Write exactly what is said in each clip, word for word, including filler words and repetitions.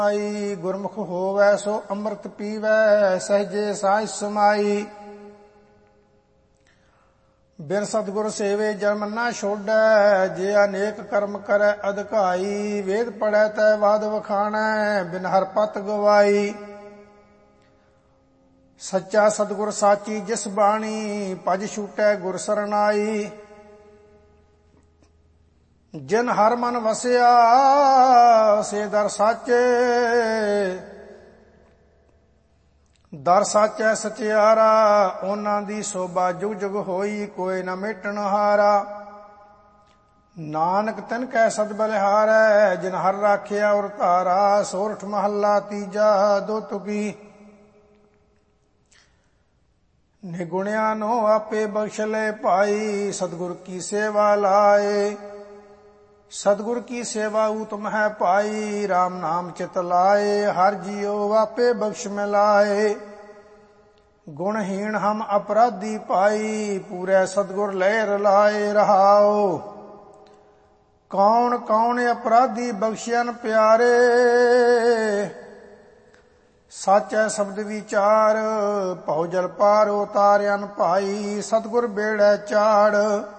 ਗੁਰਮੁਖ ਹੋਵੈ ਸੋ ਅੰਮ੍ਰਿਤ ਪੀਵੈ ਸਹਿਜੇ ਸਾਝ ਸਮਾਈ। ਬਿਨ ਸਤਿਗੁਰ ਸੇਵੇ ਜਨਮ ਨਾ ਛੋਡੈ ਜੇ ਅਨੇਕ ਕਰਮ ਕਰੈ ਅਧਿਕਾਈ। ਵੇਦ ਪੜੈ ਤੈ ਵਾਦ ਵਖਾਣੈ ਬਿਨ ਹਰਿ ਪਤ ਗਵਾਈ। ਸੱਚਾ ਸਤਿਗੁਰ ਸਾਚੀ ਜਿਸ ਬਾਣੀ ਭਜ ਛੂਟੈ ਗੁਰ ਸਰਨਾਈ। ਜਿਨ ਹਰ ਮਨ ਵਸਿਆ ਸੇ ਦਰ ਸਾਚੇ ਦਰ ਸਾਚੈ ਸਚਿਆਰਾ। ਉਹਨਾਂ ਦੀ ਸੋਭਾ ਜੁਗ ਜੁਗ ਹੋਈ ਕੋਈ ਨ ਮੇਟਣ ਹਾਰਾ। ਨਾਨਕ ਤਿਨ ਕੈ ਸਦ ਬਲਿਹਾਰੈ ਜਿਨ ਹਰ ਰਾਖਿਆ ਔਰ ਧਾਰਾ। ਸੋਰਠ ਮਹੱਲਾ ਤੀਜਾ ਦੋ ਤੁਕੀ। ਨਿਗੁਣਿਆ ਨੋ ਆਪੇ ਬਖਸ਼ ਲੈ ਭਾਈ ਸਤਿਗੁਰ ਕੀ ਸੇਵਾ ਲਾਏ। ਸਤਿਗੁਰ ਕੀ ਸੇਵਾ ਊਤਮ ਹੈ ਭਾਈ ਰਾਮ ਨਾਮ ਚਿਤ ਲਾਏ। ਹਰ ਜੀਉ ਆਪੇ ਬਖਸ਼ ਮਿਲਾਏ ਗੁਣਹੀਣ ਹਮ ਅਪਰਾਧੀ ਭਾਈ। ਪੂਰੇ ਸਤਿਗੁਰ ਲੈ ਰਲਾਏ ਰਹਾਓ। ਕੌਣ ਕੌਣ ਅਪਰਾਧੀ ਬਖਸ਼ਿਆਨ ਪਿਆਰੇ। ਸਾਚੈ ਸ਼ਬਦ ਵਿਚਾਰ ਭਉ ਜਲ ਪਾਰ ਉਤਾਰਿਆਨ ਭਾਈ। ਸਤਿਗੁਰ ਬੇੜੈ ਚਾੜ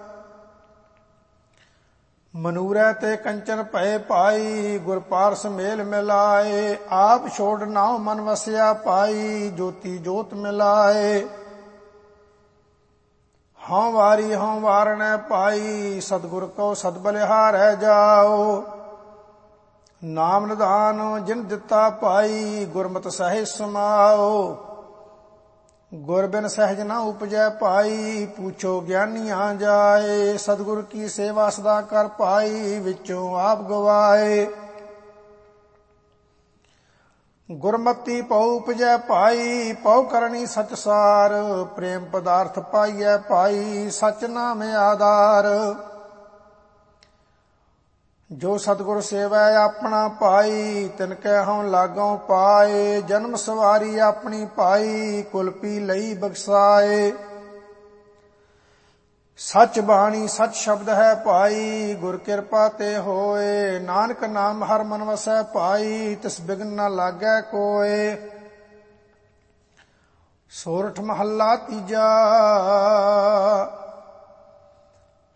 ਮਨੂਰੈ ਤੇ ਕੰਚਨ ਭਏ ਭਾਈ। ਗੁਰ ਪਾਰਸ ਮੇਲ ਮਿਲਾਏ ਆਪ ਛੋੜ ਨਾਉ ਮਨ ਵਸਿਆ ਭਾਈ। ਜੋਤੀ ਜੋਤ ਮਿਲਾਏ ਹਉ ਵਾਰੀ ਹਉ ਵਾਰਣੈ ਭਾਈ। ਸਤਿਗੁਰ ਕਉ ਸਦ ਬਲਿਹਾਰੈ ਜਾਓ। ਨਾਮ ਨਿਧਾਨ ਜਿਨ ਦਿੱਤਾ ਭਾਈ ਗੁਰਮਤਿ ਸਹਿਜ ਸਮਾਓ। ਗੁਰ ਬਿਨ ਸਹਿਜ ਨਾ ਉਪਜੈ ਭਾਈ ਪੁੱਛੋ ਗਿਆਨੀਆਂ ਜਾਏ। ਸਤਿਗੁਰ ਕੀ ਸੇਵਾ ਸਦਾ ਕਰ ਭਾਈ ਵਿੱਚੋਂ ਆਪ ਗਵਾਏ। ਗੁਰਮਤੀ ਪਉ ਉਪਜੈ ਭਾਈ ਪਉ ਕਰਨੀ ਸਚ ਸਾਰ। ਪ੍ਰੇਮ ਪਦਾਰਥ ਪਾਈਐ ਭਾਈ ਸਚ ਨਾਮ ਆਧਾਰ। ਜੋ ਸਤਿਗੁਰ ਸੇਵੈ ਆਪਣਾ ਭਾਈ ਤਿਨ ਕੈ ਹਉ ਲਾਗਉ ਪਾਏ। ਜਨਮ ਸਵਾਰੀ ਆਪਣੀ ਭਾਈ ਕੁਲ ਪੀ ਲਈ ਬਖਸਾਏ। ਸਚ ਬਾਣੀ ਸਚ ਸ਼ਬਦ ਹੈ ਭਾਈ ਗੁਰ ਕਿਰਪਾ ਤੇ ਹੋਏ। ਨਾਨਕ ਨਾਮ ਹਰ ਮਨ ਵਸੈ ਭਾਈ ਤਿਸ ਬਿਗਨ ਨ ਲਾਗੈ ਕੋਏ। ਸੋਰਠ ਮਹੱਲਾ ਤੀਜਾ।